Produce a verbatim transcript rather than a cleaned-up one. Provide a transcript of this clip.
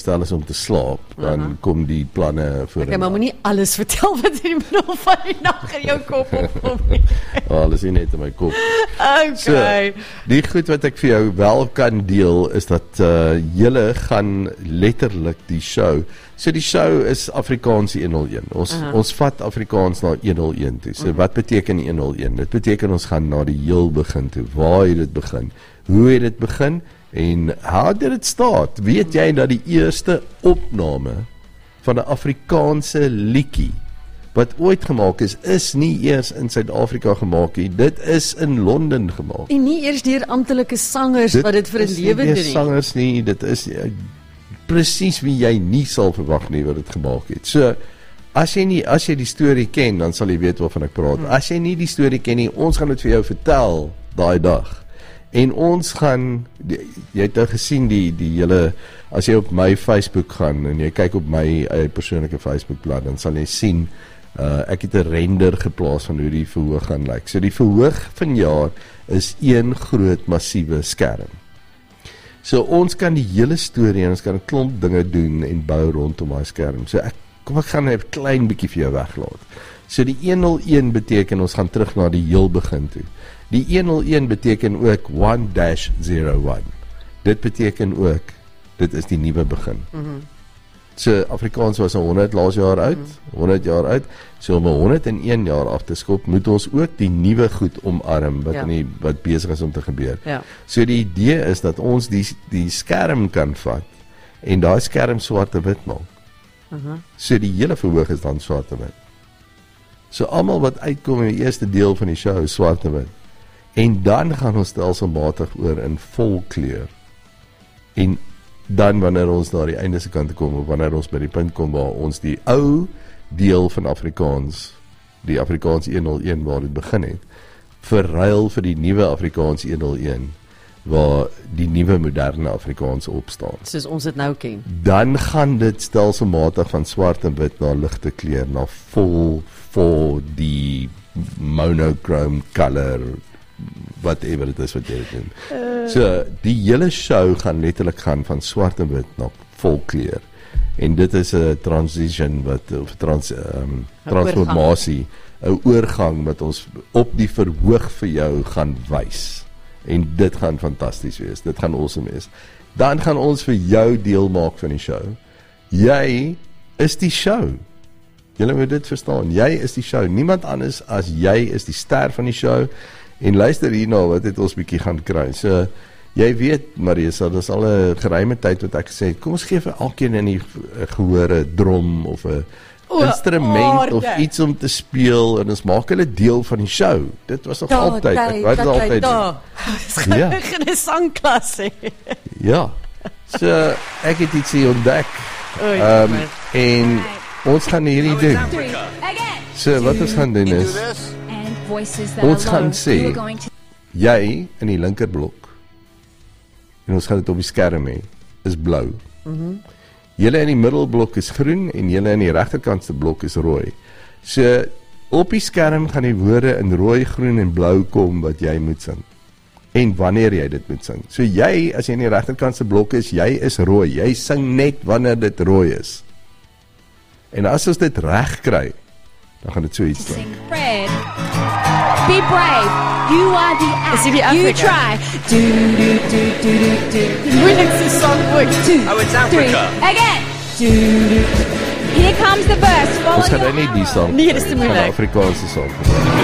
stel is om te slaap, dan uh-huh. kom die planne voor. Okay, maar moenie alles vertel wat in die middel van die nag in jou kop opkom nie. Alles is net in my kop. Okay. So, die goed wat ek vir jou wel kan deel, is dat uh, julle gaan letterlik die show, so die show is Afrikaans die honderd een. Ons, uh-huh. ons vat Afrikaans na honderd een toe. So uh-huh. wat beteken die honderd een? Dit beteken ons gaan na die heel begin toe. Waar het dit begin? Hoe het dit begin? En how did it start? Weet jy dat die eerste opname van 'n Afrikaanse liedjie wat ooit gemaak is, is nie eers in Suid-Afrika gemaak nie. Dit is in Londen gemaak. En nie eers deur amptelike sangers dit wat dit vir 'n lewe doen. Dit is nie sangers nie, dit is uh, presies wie jy nie sal verwag nie wat dit gemaak het. So, as jy nie as jy die storie ken, dan sal jy weet waarvan ek praat. Hmm. As jy nie die storie ken nie, ons gaan dit vir jou vertel daai dag. En ons gaan, jy het nou gesien die, die hele, as jy op my Facebook gaan, en jy kyk op my uh, persoonlijke Facebookblad, dan sal jy sien, uh, ek het 'n render geplaas van hoe die verhoog gaan lyk. So die verhoog vanjaar is een groot massiewe skerm. So ons kan die hele storie, en ons kan 'n klomp dinge doen, en bou rondom my skerm. So ek, kom ek gaan 'n klein bietjie vir jou weglaat. So die honderd een beteken, ons gaan terug na die heel begin toe. Die honderd een beteken ook one dash zero one. Dit beteken ook, dit is die nuwe begin. Mm-hmm. So Afrikaans was honderd laas jaar uit, mm-hmm. honderd jaar uit, so om honderd en een jaar af te skop, moet ons ook die nuwe goed omarm, wat, ja. nie, wat bezig is om te gebeur. Ja. So die idee is dat ons die, die skerm kan vat, en daai skerm swart en wit maak. Mm-hmm. So die hele verhoog is dan swart en wit. So almal wat uitkom in die eerste deel van die show is swart en wit. En dan gaan ons stelselmatig oor in vol kleur. En dan wanneer ons na die einde se kant kom, of wanneer ons by die punt kom waar ons die ou deel van Afrikaans, die Afrikaans honderd een waar dit begin het, verruil vir die nuwe Afrikaans honderd een, waar die nuwe moderne Afrikaans opstaan. Soos ons dit nou ken. Dan gaan dit stelselmatig van swart en wit na ligte kleur, na vol voor die monochrome color, whatever het is wat jy het doen. Uh, so, die hele show gaan letterlik gaan van swart en wit na vol kleur. En dit is 'n transition, wat, of trans, um, transformatie, 'n oorgang wat ons op die verhoog vir jou gaan wys. En dit gaan fantasties wees, dit gaan awesome wees. Dan gaan ons vir jou deel maak van die show. Jy is die show. Julle moet dit verstaan, jy is die show. Niemand anders as jy is die ster van die show. En luister hierna, wat het ons bietjie gaan kry. So, jy weet, Marisa, dit is al 'n geruime tyd wat ek gesê het, kom ons gee vir elkeen in die gehore drom, of 'n instrument, of iets om te speel, en ons maak hulle deel van die show. Dit was nog da, altyd, da, ek weet da, altyd. Da. Ja. Geen 'n sangklas hê. Ja, so, ek het iets hier ontdek, um, en ons gaan hierdie doen. So, wat ons gaan doen is, ons gaan sê, jy in die linkerblok, en ons gaan dit op die skerm hê, is blou. Mm-hmm. Julle in die middelblok is groen, en julle in die regterkantste blok is rooi. So, op die skerm gaan die woorde in rooi, groen en blou kom, wat jy moet sing. En wanneer jy dit moet sing. So jy, as jy in die regterkantste blok is, jy is rooi. Jy sing net wanneer dit rooi is. En as ons dit reg kry, dan gaan dit so iets doen. Be brave. You are the act. You try. Do do do do do do. When it's the song book. Two. Oh, it's Africa. Three. Again. Do do. Here comes the verse. Follow Ons gaan nou nie die song. Nee, dis te moeilik. Afrikaanse song.